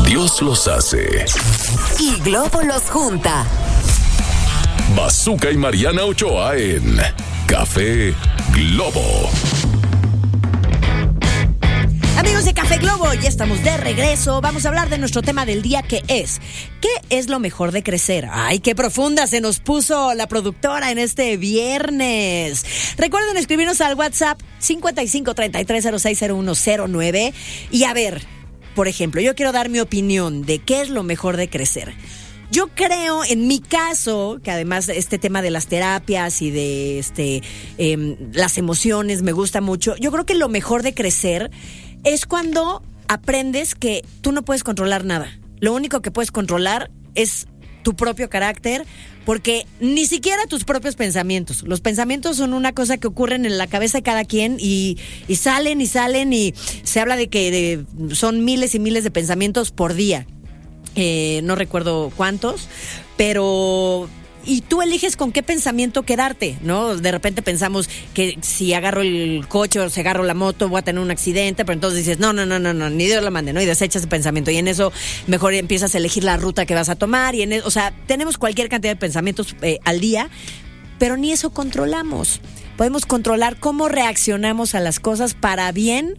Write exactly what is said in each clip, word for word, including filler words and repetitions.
Dios los hace y Globo los junta. Bazooka y Mariana Ochoa en Café Globo. Amigos de Café Globo, ya estamos de regreso. Vamos a hablar de nuestro tema del día, que es ¿qué es lo mejor de crecer? Ay, qué profunda se nos puso la productora en este viernes. Recuerden escribirnos al WhatsApp cincuenta y cinco, treinta y tres, cero seis, cero uno cero nueve. Y a ver, por ejemplo, yo quiero dar mi opinión de qué es lo mejor de crecer. Yo creo, en mi caso, que además este tema de las terapias y de este eh, las emociones me gusta mucho. Yo creo que lo mejor de crecer es cuando aprendes que tú no puedes controlar nada. Lo único que puedes controlar es tu propio carácter, porque ni siquiera tus propios pensamientos. Los pensamientos son una cosa que ocurren en la cabeza de cada quien y, y salen y salen y se habla de que de, son miles y miles de pensamientos por día. Eh, no recuerdo cuántos, pero... Y tú eliges con qué pensamiento quedarte, ¿no? De repente pensamos que si agarro el coche o si agarro la moto voy a tener un accidente, pero entonces dices, no, no, no, no, no, ni Dios lo mande, ¿no? Y desechas ese pensamiento. Y en eso mejor empiezas a elegir la ruta que vas a tomar. Y en eso, o sea, tenemos cualquier cantidad de pensamientos eh, al día, pero ni eso controlamos. Podemos controlar cómo reaccionamos a las cosas para bien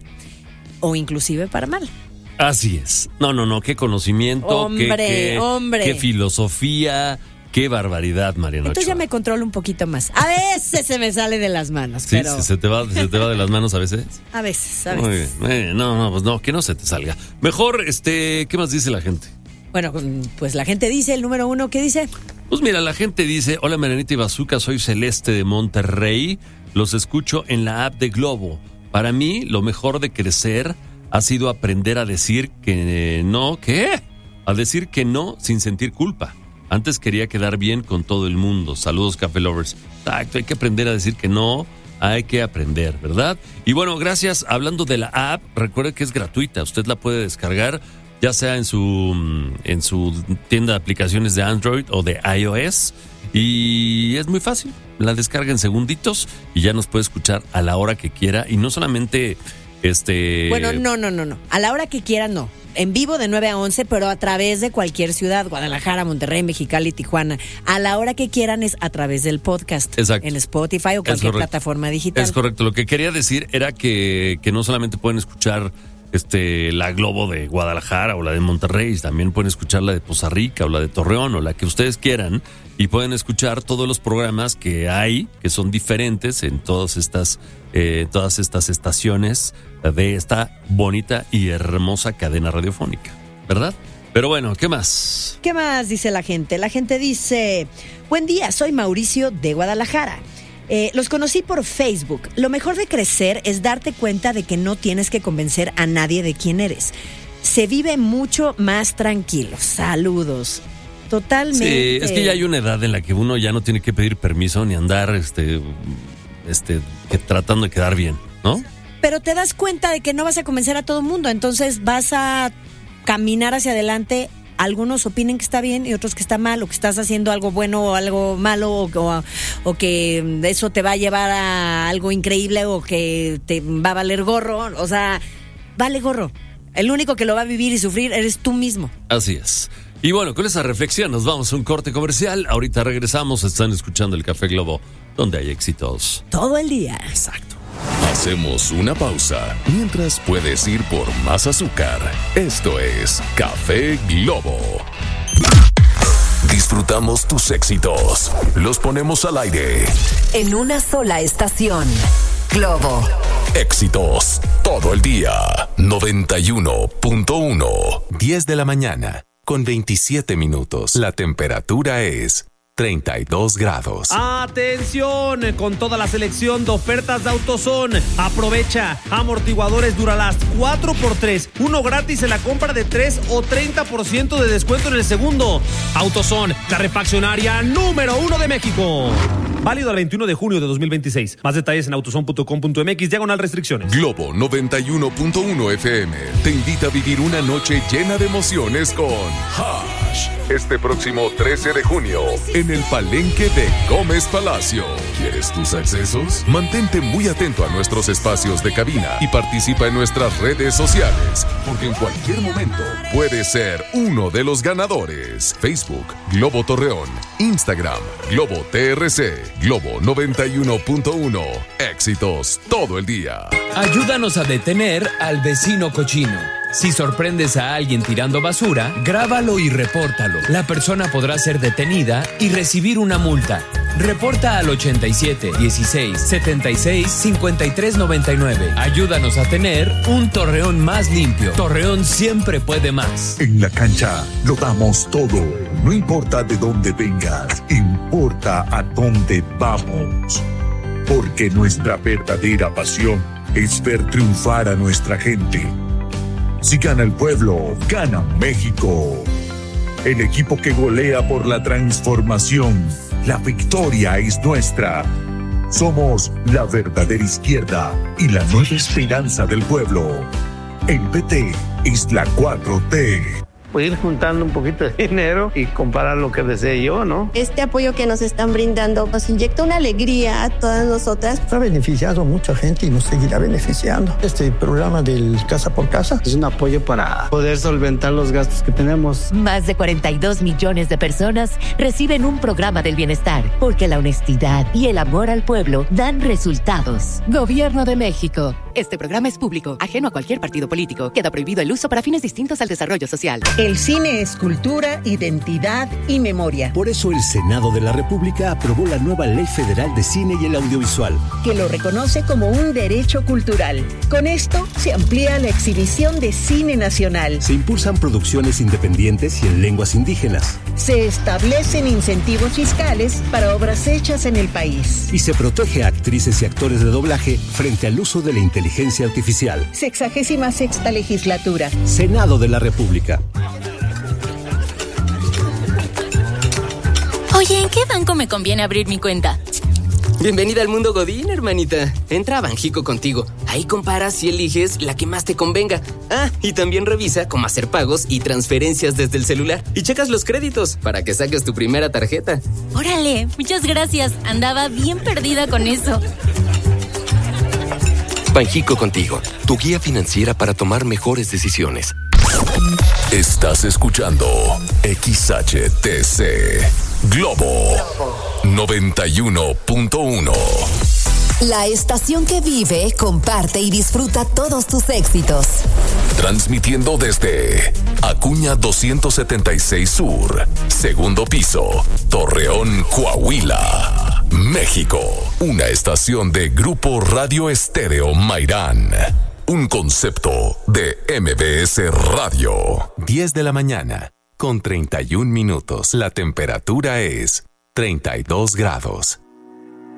o inclusive para mal. Así es. No, no, no, qué conocimiento, hombre, qué, qué, hombre. qué filosofía. Qué barbaridad, Mariana Entonces Ochoa. ya me controlo un poquito más. A veces se me sale de las manos, Sí, pero... se te va, se te va de las manos a veces. A veces, a Muy veces. bien. Eh, no, no, pues no, que no se te salga. Mejor, este, ¿qué más dice la gente? Bueno, pues la gente dice, el número uno, ¿qué dice? Pues mira, la gente dice, hola Marianita y Bazooka, soy Celeste de Monterrey, los escucho en la app de Globo. Para mí, lo mejor de crecer ha sido aprender a decir que no, ¿qué? A decir que no sin sentir culpa. Antes quería quedar bien con todo el mundo. Saludos, Café Lovers. Exacto, hay que aprender a decir que no, hay que aprender, ¿verdad? Y bueno, gracias. Hablando de la app, recuerde que es gratuita. Usted la puede descargar, ya sea en su, en su tienda de aplicaciones de Android o de iOS. Y es muy fácil. La descarga en segunditos y ya nos puede escuchar a la hora que quiera. Y no solamente... este Bueno, no, no, no, no. A la hora que quiera, no. En vivo de nueve a once, pero a través de cualquier ciudad, Guadalajara, Monterrey, Mexicali, Tijuana. A la hora que quieran es a través del podcast. Exacto. En Spotify o cualquier plataforma digital. Es correcto. Lo que quería decir era que, que no solamente pueden escuchar este la Globo de Guadalajara o la de Monterrey, también pueden escuchar la de Poza Rica o la de Torreón o la que ustedes quieran, y pueden escuchar todos los programas que hay, que son diferentes en todas estas, eh, todas estas estaciones de esta bonita y hermosa cadena radiofónica, ¿verdad? Pero bueno, ¿qué más? ¿Qué más dice la gente? La gente dice, buen día, soy Mauricio de Guadalajara. Eh, los conocí por Facebook. Lo mejor de crecer es darte cuenta de que no tienes que convencer a nadie de quién eres. Se vive mucho más tranquilo. Saludos. Totalmente. Sí, es que ya hay una edad en la que uno ya no tiene que pedir permiso ni andar este, este, que, tratando de quedar bien, ¿no? Pero te das cuenta de que no vas a convencer a todo el mundo, entonces vas a caminar hacia adelante. Algunos opinen que está bien y otros que está mal, o que estás haciendo algo bueno o algo malo, o, o, o que eso te va a llevar a algo increíble o que te va a valer gorro. O sea, vale gorro. El único que lo va a vivir y sufrir eres tú mismo. Así es. Y bueno, con esa reflexión nos vamos a un corte comercial. Ahorita regresamos, están escuchando el Café Globo, donde hay éxitos todo el día. Exacto. Hacemos una pausa mientras puedes ir por más azúcar. Esto es Café Globo. Disfrutamos tus éxitos. Los ponemos al aire. En una sola estación. Globo. Éxitos todo el día. noventa y uno punto uno. diez de la mañana con veintisiete minutos. La temperatura es treinta y dos grados. Atención, con toda la selección de ofertas de AutoZone. Aprovecha amortiguadores Duralast cuatro por tres, uno gratis en la compra de tres o treinta por ciento de descuento en el segundo. AutoZone, la refaccionaria número uno de México. Válido al veintiuno de junio de dos mil veintiséis. Más detalles en autoson punto com punto m x, diagonal restricciones. Globo noventa y uno punto uno F M te invita a vivir una noche llena de emociones con Hash. Este próximo trece de junio, en el Palenque de Gómez Palacio. ¿Quieres tus accesos? Mantente muy atento a nuestros espacios de cabina y participa en nuestras redes sociales, porque en cualquier momento puedes ser uno de los ganadores. Facebook, Globo Torreón. Instagram, Globo T R C. Globo noventa y uno punto uno. Éxitos todo el día. Ayúdanos a detener al vecino cochino. Si sorprendes a alguien tirando basura, grábalo y repórtalo. La persona podrá ser detenida y recibir una multa. Reporta al ochenta y siete, dieciséis, setenta y seis, cincuenta y tres, noventa y nueve. Ayúdanos a tener un Torreón más limpio. Torreón siempre puede más. En la cancha lo damos todo. No importa de dónde vengas, importa a dónde vamos. Porque nuestra verdadera pasión es ver triunfar a nuestra gente. Si gana el pueblo, gana México. El equipo que golea por la transformación. La victoria es nuestra. Somos la verdadera izquierda y la nueva esperanza del pueblo. El P T es la cuatro T. Pues ir juntando un poquito de dinero y comprar lo que desee yo, ¿no? Este apoyo que nos están brindando nos inyecta una alegría a todas nosotras. Ha beneficiado a mucha gente y nos seguirá beneficiando. Este programa del Casa por Casa es un apoyo para poder solventar los gastos que tenemos. Más de cuarenta y dos millones de personas reciben un programa del bienestar, porque la honestidad y el amor al pueblo dan resultados. Gobierno de México. Este programa es público, ajeno a cualquier partido político. Queda prohibido el uso para fines distintos al desarrollo social. El cine es cultura, identidad y memoria. Por eso el Senado de la República aprobó la nueva Ley Federal de Cine y el Audiovisual, que lo reconoce como un derecho cultural. Con esto se amplía la exhibición de cine nacional. Se impulsan producciones independientes y en lenguas indígenas. Se establecen incentivos fiscales para obras hechas en el país. Y se protege a actrices y actores de doblaje frente al uso de la inteligencia artificial. Sexagésima sexta legislatura. Senado de la República. Oye, ¿en qué banco me conviene abrir mi cuenta? Bienvenida al mundo Godín, hermanita. Entra a Banjico Contigo. Ahí comparas y eliges la que más te convenga. Ah, y también revisa cómo hacer pagos y transferencias desde el celular. Y checas los créditos para que saques tu primera tarjeta. Órale, muchas gracias. Andaba bien perdida con eso. Banjico Contigo, tu guía financiera para tomar mejores decisiones. Estás escuchando X H T C Globo noventa y uno punto uno. La estación que vive, comparte y disfruta todos tus éxitos. Transmitiendo desde Acuña doscientos setenta y seis Sur, segundo piso, Torreón, Coahuila, México. Una estación de Grupo Radio Estéreo Mairán. Un concepto de M B S Radio. diez de la mañana, con treinta y un minutos. La temperatura es treinta y dos grados.